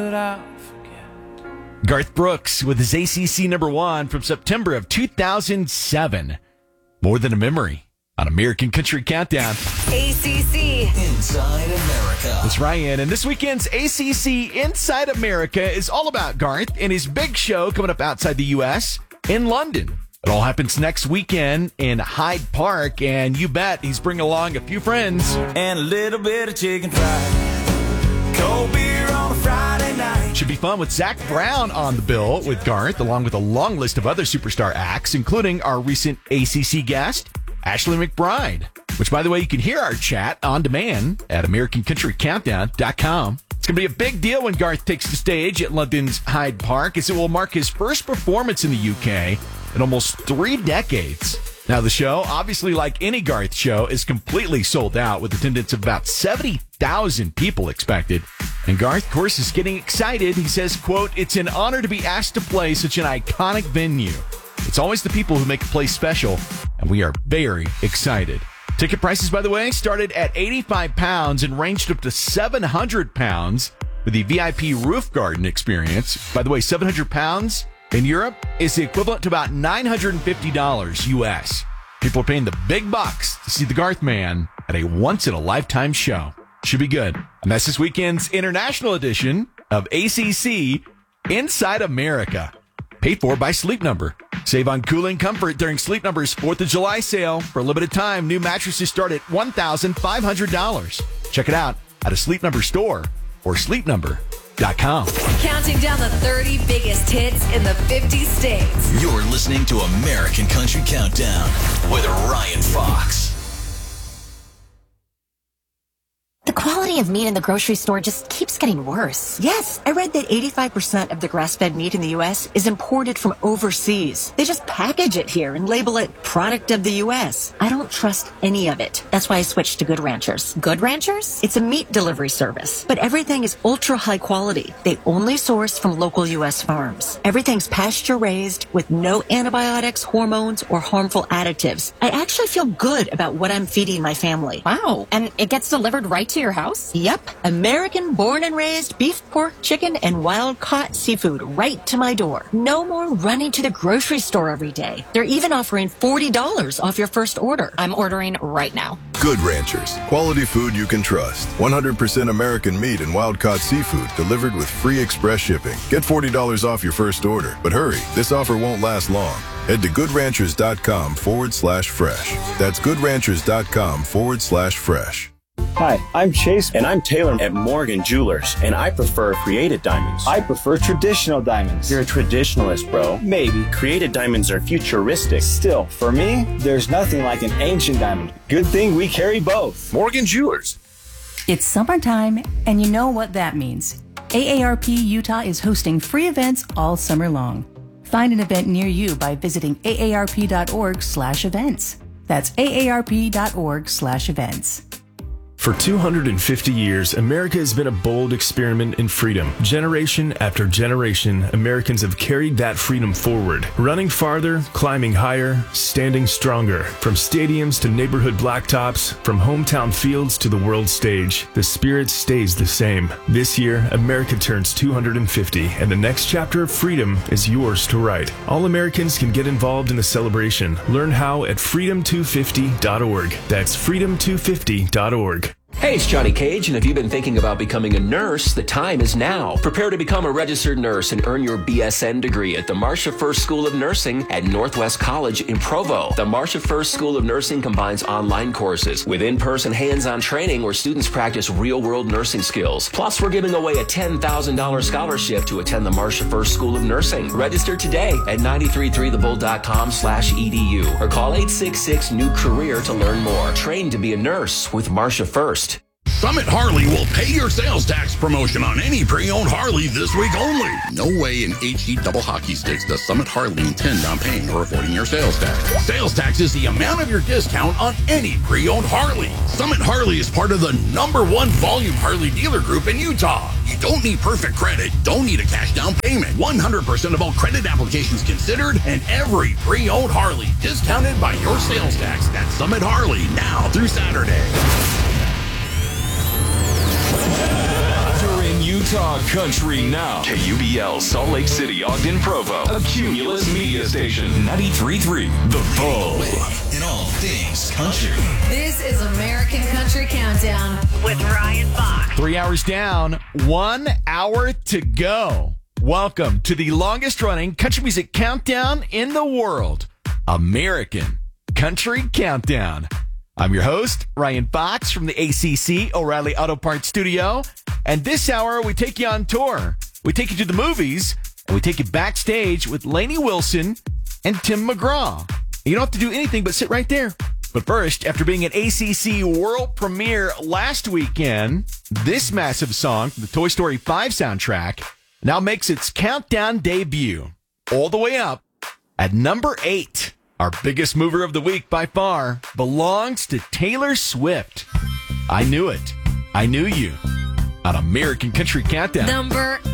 Garth Brooks with his ACC #1 from September of 2007. More Than a Memory on American Country Countdown. ACC Inside America. That's Ryan. And this weekend's ACC Inside America is all about Garth and his big show coming up outside the U.S. in London. It all happens next weekend in Hyde Park, and you bet he's bringing along a few friends. And a little bit of chicken fried. Cold beer on a Friday night. Should be fun with Zach Brown on the bill with Garth, along with a long list of other superstar acts, including our recent ACC guest, Ashley McBryde, which, by the way, you can hear our chat on demand at AmericanCountryCountdown.com. It's going to be a big deal when Garth takes the stage at London's Hyde Park, as it will mark his first performance in the UK in almost 3 decades. Now, the show, obviously like any Garth show, is completely sold out with attendance of about 70,000 people expected. And Garth, of course, is getting excited. He says, quote, "It's an honor to be asked to play such an iconic venue. It's always the people who make a place special, and we are very excited." Ticket prices, by the way, started at £85 and ranged up to £700 with the VIP roof garden experience. By the way, £700 in Europe is the equivalent to about $950 US. People are paying the big bucks to see the Garth Man at a once-in-a-lifetime show. Should be good. And that's this weekend's international edition of ACC Inside America, paid for by Sleep Number. Save on cooling comfort during Sleep Number's 4th of July sale. For a limited time, new mattresses start at $1,500. Check it out at a Sleep Number store or sleepnumber.com. counting down the 30 biggest hits in the 50 states. You're listening to American Country Countdown with Ryan Fox. The quality of meat in the grocery store just keeps getting worse. Yes, I read that 85% of the grass-fed meat in the U.S. is imported from overseas. They just package it here and label it product of the U.S. I don't trust any of it. That's why I switched to Good Ranchers. Good Ranchers? It's a meat delivery service, but everything is ultra high quality. They only source from local U.S. farms. Everything's pasture-raised with no antibiotics, hormones, or harmful additives. I actually feel good about what I'm feeding my family. Wow. And it gets delivered right to your house? Yep. American born and raised beef, pork, chicken, and wild-caught seafood right to my door. No more running to the grocery store every day. They're even offering $40 off your first order. I'm ordering right now. Good Ranchers. Quality food you can trust. 100% American meat and wild-caught seafood delivered with free express shipping. Get $40 off your first order. But hurry, this offer won't last long. Head to goodranchers.com/fresh. That's goodranchers.com/fresh. Hi, I'm Chase, and I'm Taylor at Morgan Jewelers, and I prefer created diamonds. I prefer traditional diamonds. You're a traditionalist, bro. Maybe. Created diamonds are futuristic. Still, for me, there's nothing like an ancient diamond. Good thing we carry both. Morgan Jewelers. It's summertime, and you know what that means. AARP Utah is hosting free events all summer long. Find an event near you by visiting aarp.org/events. That's aarp.org/events. For 250 years, America has been a bold experiment in freedom. Generation after generation, Americans have carried that freedom forward, running farther, climbing higher, standing stronger. From stadiums to neighborhood blacktops, from hometown fields to the world stage, the spirit stays the same. This year, America turns 250, and the next chapter of freedom is yours to write. All Americans can get involved in the celebration. Learn how at freedom250.org. That's freedom250.org. Hey, it's Johnny Cage, and if you've been thinking about becoming a nurse, the time is now. Prepare to become a registered nurse and earn your BSN degree at the Marcia First School of Nursing at Northwest College in Provo. The Marcia First School of Nursing combines online courses with in-person hands-on training where students practice real-world nursing skills. Plus, we're giving away a $10,000 scholarship to attend the Marcia First School of Nursing. Register today at 933thebull.com/edu or call 866-NEW-CAREER to learn more. Train to be a nurse with Marcia First. Summit Harley will pay your sales tax promotion on any pre-owned Harley this week only. No way in HE double hockey sticks does Summit Harley intend on paying or avoiding your sales tax. Sales tax is the amount of your discount on any pre-owned Harley. Summit Harley is part of the #1 volume Harley dealer group in Utah. You don't need perfect credit, don't need a cash down payment. 100% of all credit applications considered, and every pre-owned Harley discounted by your sales tax. That's Summit Harley now through Saturday. Talk Country Now. KUBL, Salt Lake City, Ogden, Provo. A Cumulus media station. 93.3 The Bull. In all things country. This is American Country Countdown with Ryan Fox. 3 hours down, 1 hour to go. Welcome to the longest running country music countdown in the world, American Country Countdown. I'm your host, Ryan Fox from the ACC O'Reilly Auto Parts Studio. And this hour, we take you on tour. We take you to the movies, and we take you backstage with Lainey Wilson and Tim McGraw. You don't have to do anything but sit right there. But first, after being an ACC world premiere last weekend, this massive song from the Toy Story 5 soundtrack now makes its countdown debut, all the way up at number 8. Our biggest mover of the week by far belongs to Taylor Swift. I Knew It. I Knew You on American Country Countdown. Number